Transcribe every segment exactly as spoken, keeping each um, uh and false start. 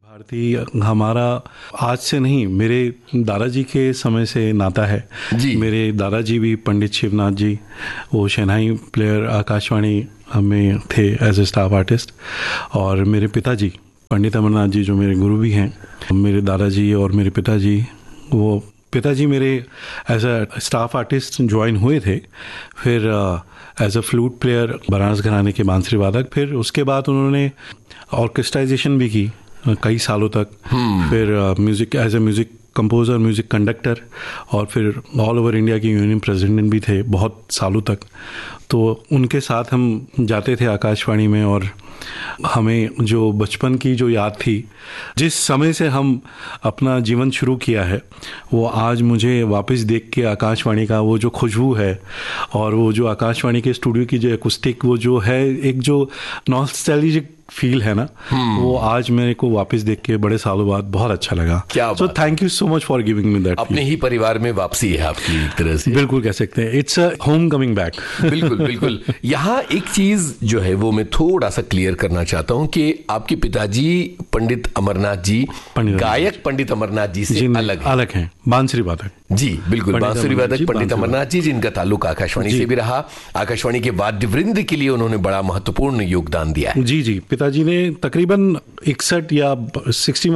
भारती हमारा आज से नहीं, मेरे दादाजी के समय से नाता है जी। मेरे दादाजी भी पंडित शिवनाथ जी, वो शहनाई प्लेयर आकाशवाणी में थे एज ए स्टाफ आर्टिस्ट। और मेरे पिताजी पंडित अमरनाथ जी जो मेरे गुरु भी हैं, मेरे दादाजी और मेरे पिताजी, वो पिताजी मेरे as a staff artist join हुए थे, फिर as a flute player Banaras घराने के बांसुरी वादक, फिर उसके बाद उन्होंने ऑर्केस्ट्राइजेशन भी की कई सालों तक, फिर music as a music composer, music conductor, और फिर ऑल ओवर इंडिया की यूनियन प्रेसिडेंट भी थे बहुत सालों तक। तो उनके साथ हम जाते थे आकाशवाणी में, और हमें जो बचपन की जो याद थी, जिस समय से हम अपना जीवन शुरू किया है, वो आज मुझे वापस देख के आकाशवाणी का वो जो खुशबू है और वो जो आकाशवाणी के स्टूडियो की जो एकुस्टिक, वो जो है एक जो नॉस्टैल्जिक फील है ना, वो आज मेरे को वापस देख के बड़े सालों बाद बहुत अच्छा लगा। क्या so thank you so much for giving me that. अपने ही परिवार में वापसी है आपकी एक तरह से, बिल्कुल कह सकते हैं, it's a home coming back. बिल्कुल बिल्कुल। यहाँ एक चीज जो है वो मैं थोड़ा सा क्लियर करना चाहता हूँ कि आपके पिताजी पंडित अमरनाथ जी, गायक पंडित अमरनाथ जी से अलग है। अलग हैं, बांसुरी वादक जी, बिल्कुल बांसुरी वादक पंडित अमरनाथ जी, जिनका ताल्लुक आकाशवाणी से भी रहा। आकाशवाणी के वाद्य वृंद के लिए उन्होंने बड़ा महत्वपूर्ण योगदान दिया है। जी जी, पिताजी ने तकरीबन इकसठ या इकसठ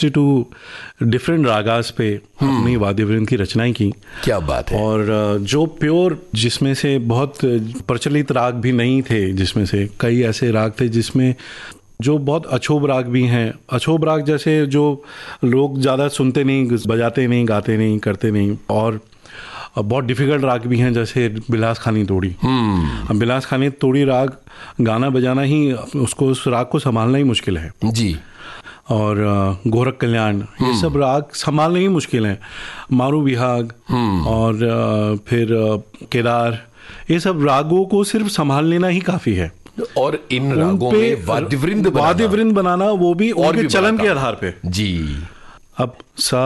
बासठ डिफरेंट रागास पे अपनी वाद्य वृंद की रचनाएं की। क्या बात है। और जो प्योर, जिसमें से बहुत प्रचलित राग भी नहीं थे, जिसमें से कई ऐसे राग थे जिसमें जो बहुत अछोब राग भी हैं। अछोब राग जैसे जो लोग ज़्यादा सुनते नहीं, बजाते नहीं, गाते नहीं, करते नहीं, और बहुत डिफिकल्ट राग भी हैं जैसे बिलास खानी तोड़ी। अब बिलास खानी तोड़ी राग गाना बजाना ही, उसको उस राग को संभालना ही मुश्किल है जी। और गोरख कल्याण, ये सब राग संभालना ही मुश्किल है। मारू विहाग और फिर केदार, ये सब रागों को सिर्फ संभाल लेना ही काफ़ी है। और इन रागों में वाद्य वृंद बनाना, वाद्य वृंद बनाना वो भी और उनके चलन के आधार पे जी। अब सा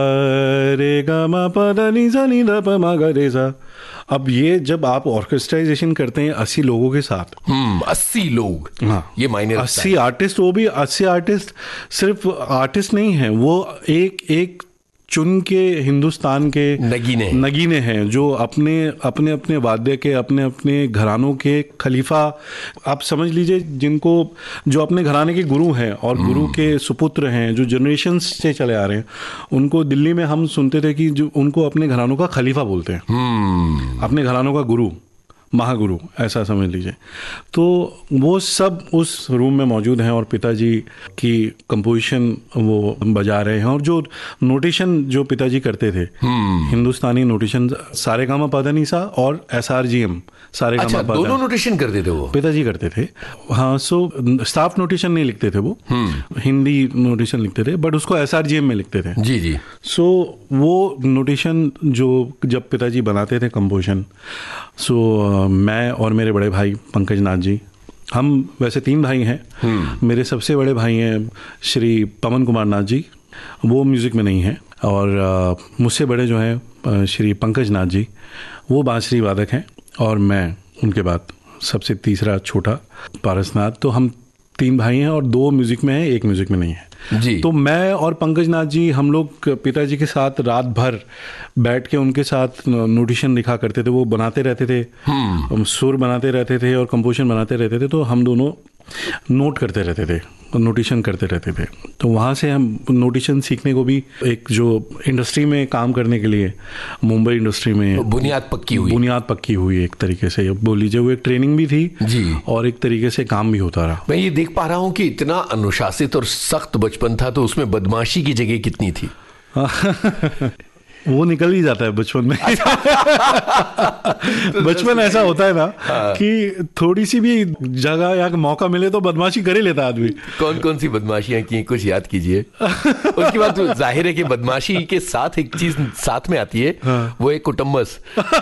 रे ग म प द नि सा नि द प म ग रे सा, अब ये जब आप ऑर्केस्ट्राइजेशन करते हैं अस्सी लोगों के साथ, हम्म अस्सी लोग, हाँ, ये मायने रखता है। अस्सी आर्टिस्ट, वो भी अस्सी आर्टिस्ट सिर्फ आर्टिस्ट नहीं है, वो एक एक चुन के हिंदुस्तान के नगीने नगीने हैं जो अपने अपने अपने वाद्य के, अपने अपने घरानों के खलीफा, आप समझ लीजिए, जिनको जो अपने घराने के गुरु हैं और गुरु के सुपुत्र हैं, जो जनरेशन से चले आ रहे हैं, उनको दिल्ली में हम सुनते थे कि जो उनको अपने घरानों का खलीफा बोलते हैं, अपने घरानों का गुरु, महागुरु, ऐसा समझ लीजिए। तो वो सब उस रूम में मौजूद हैं और पिताजी की कंपोजिशन वो बजा रहे हैं। और जो नोटेशन जो पिताजी करते थे, हिंदुस्तानी नोटेशन, सारे गामा पाधा निसा और एस आर जी एम, सारे अच्छा, गामा पाधा, दोनों नोटेशन करते थे वो पिताजी करते थे। हाँ, सो स्टाफ नोटेशन नहीं लिखते थे वो, हिंदी नोटेशन लिखते थे, बट उसको एस आर जी एम में लिखते थे। जी जी। सो वो नोटेशन जो जब पिताजी बनाते थे कंपोजिशन, सो मैं और मेरे बड़े भाई पंकज नाथ जी, हम वैसे तीन भाई हैं। मेरे सबसे बड़े भाई हैं श्री पवन कुमार नाथ जी, वो म्यूज़िक में नहीं हैं, और मुझसे बड़े जो हैं श्री पंकज नाथ जी, वो बांसुरी वादक हैं, और मैं उनके बाद सबसे तीसरा छोटा पारसनाथ। तो हम तीन भाई हैं और दो म्यूज़िक में हैं, एक म्यूज़िक में नहीं है जी। तो मैं और पंकज नाथ जी, हम लोग पिताजी के साथ रात भर बैठ के उनके साथ नोटेशन लिखा करते थे, वो बनाते रहते थे, सुर बनाते रहते थे और कंपोजिशन बनाते रहते थे। तो हम दोनों नोट करते रहते थे, नोटेशन करते रहते थे। तो वहाँ से हम नोटेशन सीखने को भी, एक जो इंडस्ट्री में काम करने के लिए, मुंबई इंडस्ट्री में बुनियाद पक्की हुई बुनियाद पक्की हुई एक तरीके से बोल लीजिए। वो एक ट्रेनिंग भी थी जी, और एक तरीके से काम भी होता रहा। मैं ये देख पा रहा हूँ कि इतना अनुशासित और सख्त बचपन था, तो उसमें बदमाशी की जगह कितनी थी? वो निकल ही जाता है बचपन में। बचपन ऐसा होता है ना, हाँ, कि थोड़ी सी भी जगह या मौका मिले तो बदमाशी कर ही लेता आदमी। कौन कौन सी बदमाशियां की, कुछ याद कीजिए। उसके बाद तो जाहिर है कि बदमाशी के साथ एक चीज साथ में आती है, हाँ, वो एक कुटुम्बस।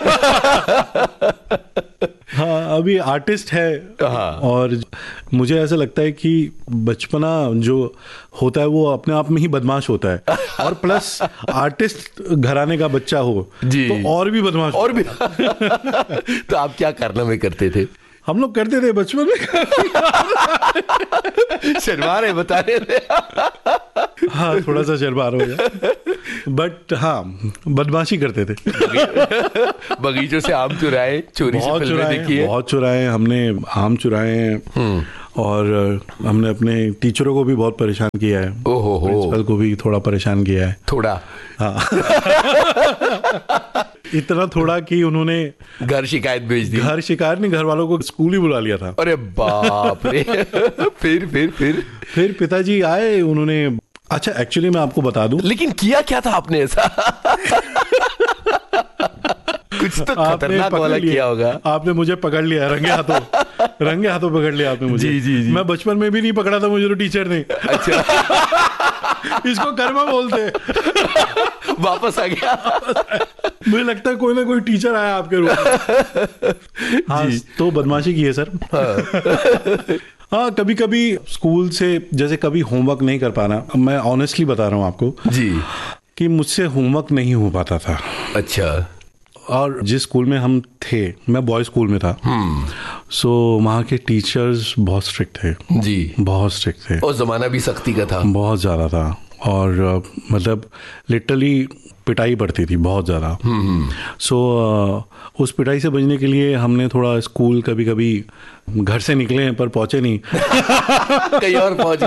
हाँ, अभी आर्टिस्ट है, हाँ, और मुझे ऐसा लगता है कि बचपना जो होता है वो अपने आप में ही बदमाश होता है, और प्लस आर्टिस्ट घराने का बच्चा हो तो और भी बदमाश, और भी। तो आप क्या कारनामे करते थे? हम लोग करते थे बचपन में। शर्मा रहे, बता रहे थे। हाँ, थोड़ा सा शर्मार हो गया, बट हाँ बदमाशी करते थे। बगीचों से आम चुराए, चोरी से फिल्में देखी है। बहुत चुराए हमने, आम चुराए हैं, और हमने अपने टीचरों को भी बहुत परेशान किया है। ओहो हो, प्रिंसिपल को भी थोड़ा परेशान किया है। थोड़ा? हाँ। इतना थोड़ा कि उन्होंने घर शिकायत भेज दी। घर शिकायत नहीं, घर वालों को स्कूल ही बुला लिया था। अरे बाप रे। फिर फिर फिर फिर पिताजी आए, उन्होंने, अच्छा एक्चुअली मैं आपको बता दूं, लेकिन किया क्या था आपने ऐसा? कुछ तो खतरनाक वाला किया होगा। आपने मुझे पकड़ लिया रंगे हाथों, रंगे हाथों पकड़ लिया आपने मुझे। जी जी जी। मैं बचपन में भी नहीं पकड़ा था मुझे तो टीचर ने। अच्छा। इसको कर्मा बोलते। वापस आ गया। मुझे लगता है कोई ना कोई टीचर आया आपके रूम में। हाँ, तो बदमाशी की है सर। हाँ, कभी कभी स्कूल से जैसे कभी होमवर्क नहीं कर पाना, मैं ऑनेस्टली बता रहा हूँ आपको जी कि मुझसे होमवर्क नहीं हो पाता था। अच्छा। और जिस स्कूल में हम थे, मैं बॉय स्कूल में था, सो वहाँ के टीचर्स बहुत स्ट्रिक्ट थे जी, बहुत स्ट्रिक्ट थे, और जमाना भी सख्ती का था, बहुत ज़्यादा था, और uh, मतलब लिटरली पिटाई पड़ती थी बहुत ज़्यादा। सो so, uh, उस पिटाई से बचने के लिए हमने थोड़ा स्कूल कभी कभी घर से निकले हैं पर पहुंचे नहीं। कहीं और पहुंच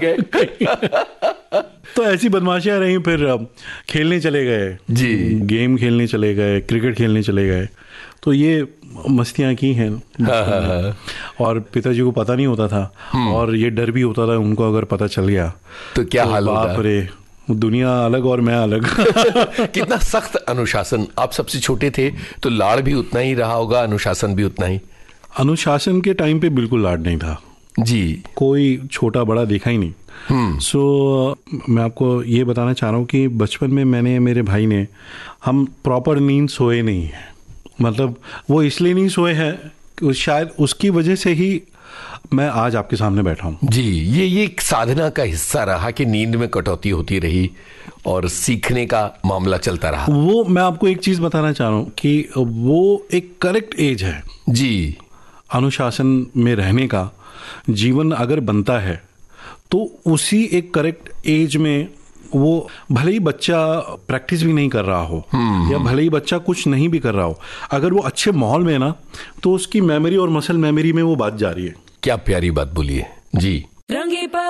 गए। तो ऐसी बदमाशियां रही। फिर खेलने चले गए जी, गेम खेलने चले गए, क्रिकेट खेलने चले गए, तो ये मस्तियां की हैं। हाँ, हाँ, हाँ। और पिताजी को पता नहीं होता था, और ये डर भी होता था उनको अगर पता चल गया तो क्या हाल होगा। बाप रे, दुनिया अलग और मैं अलग। कितना सख्त अनुशासन। आप सबसे छोटे थे तो लाड़ भी उतना ही रहा होगा, अनुशासन भी उतना ही? अनुशासन के टाइम पे बिल्कुल लाड नहीं था जी, कोई छोटा बड़ा देखा ही नहीं। सो so, मैं आपको ये बताना चाह रहा हूँ कि बचपन में मैंने, मेरे भाई ने, हम प्रॉपर नींद सोए नहीं है। मतलब वो इसलिए नहीं सोए हैं, शायद उसकी वजह से ही मैं आज आपके सामने बैठा हूँ। जी, ये ये एक साधना का हिस्सा रहा कि नींद में कटौती होती रही और सीखने का मामला चलता रहा। वो मैं आपको एक चीज बताना चाह रहा हूँ कि वो एक करेक्ट एज है जी, अनुशासन में रहने का। जीवन अगर बनता है तो उसी एक करेक्ट एज में, वो भले ही बच्चा प्रैक्टिस भी नहीं कर रहा हो या भले ही बच्चा कुछ नहीं भी कर रहा हो, अगर वो अच्छे माहौल में है ना, तो उसकी मेमोरी और मसल मेमोरी में वो बात जा रही है। क्या प्यारी बात बोली है जी।